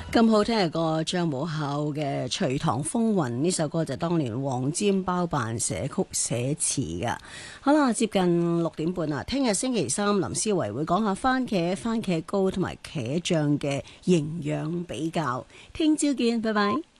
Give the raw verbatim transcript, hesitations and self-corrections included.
咁好聽嘅歌，張母后嘅《隨堂風雲》呢首歌就當年黃霑包辦寫曲寫詞噶。好啦，接近六點半啦，聽日星期三林思維會講下番茄、番茄糕同埋茄醬嘅營養比較。聽朝見，拜拜。